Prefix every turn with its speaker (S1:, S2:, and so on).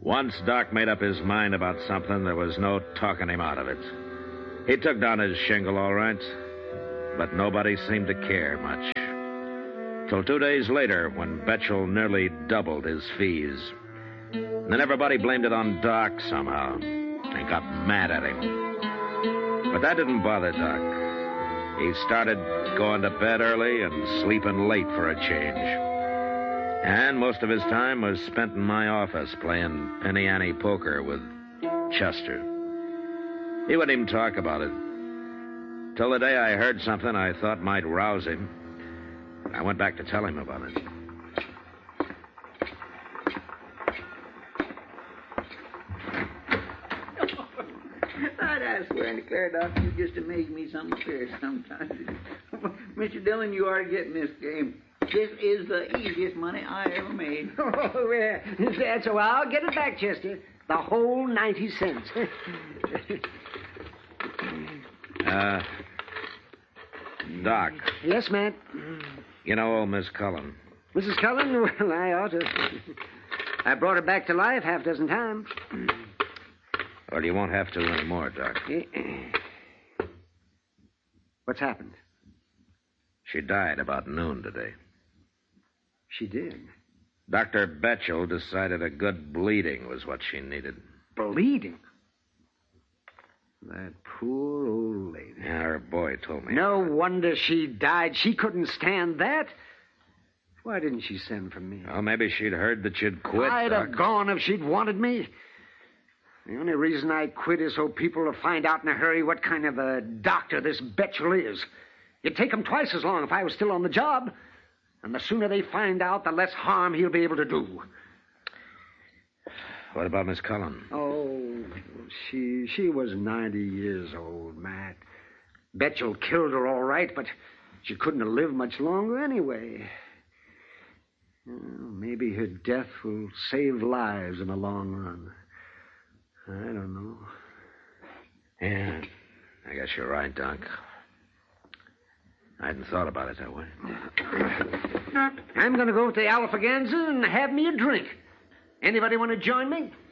S1: Once Doc made up his mind about something, there was no talking him out of it. He took down his shingle, all right, but nobody seemed to care much. Till 2 days later, when Betchel nearly doubled his fees. Then everybody blamed it on Doc somehow and got mad at him. But that didn't bother Doc. He started going to bed early and sleeping late for a change. And most of his time was spent in my office playing penny ante poker with Chester. He wouldn't even talk about it. Till the day I heard something I thought might rouse him. I went back to tell him about it.
S2: I swear and declare, Doctor, you just amaze me some clear sometimes. Mr. Dillon, you ought to get in this game. This is the easiest money I ever made.
S3: Oh, yeah. That's so I'll get it back, Chester. The whole 90 cents.
S1: Doc.
S3: Yes, Matt?
S1: You know old Miss Cullen?
S3: Mrs. Cullen? Well, I ought to. I brought her back to life half a dozen times.
S1: Well, you won't have to anymore, Doc.
S3: What's happened?
S1: She died about noon today.
S3: She did?
S1: Dr. Betchel decided a good bleeding was what she needed.
S3: Bleeding? That poor old lady.
S1: Yeah, her boy told me.
S3: No wonder she died. She couldn't stand that. Why didn't she send for me?
S1: Well, maybe she'd heard that you'd quit,
S3: I'd
S1: Doc.
S3: have gone if she'd wanted me. The only reason I quit is so people will find out in a hurry what kind of a doctor this Betchel is. It'd take him twice as long if I was still on the job. And the sooner they find out, the less harm he'll be able to do.
S1: What about Miss Cullen?
S3: Oh, she was 90 years old, Matt. Betchel killed her all right, but she couldn't have lived much longer anyway. Well, maybe her death will save lives in the long run. I don't know.
S1: Yeah, I guess you're right, Doc. I hadn't thought about it that way.
S3: I'm going to go to the Alfaganza and have me a drink. Anybody want to join me?